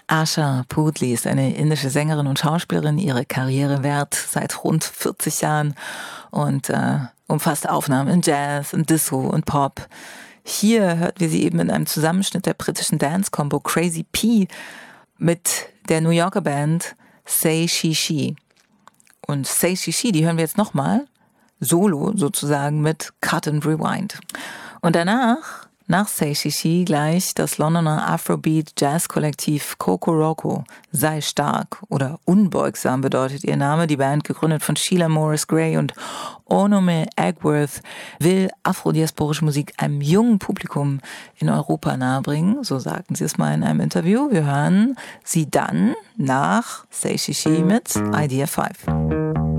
Asha Puthli ist eine indische Sängerin und Schauspielerin. Ihre Karriere währt seit rund 40 Jahren und umfasst Aufnahmen in Jazz, in Disco und Pop. Hier hört wir sie eben in einem Zusammenschnitt der britischen Dance-Combo Crazy P mit der New Yorker Band Say She She. Und Say She She, die hören wir jetzt nochmal, solo sozusagen mit Cut and Rewind. Und danach, nach Say She She, gleich das Londoner Afrobeat-Jazz-Kollektiv Coco Roco. Sei stark oder unbeugsam bedeutet ihr Name. Die Band, gegründet von Sheila Morris Gray und Onome Egworth, will afrodiasporische Musik einem jungen Publikum in Europa nahebringen. So sagten sie es mal in einem Interview. Wir hören sie dann nach Say She She mit Idea 5.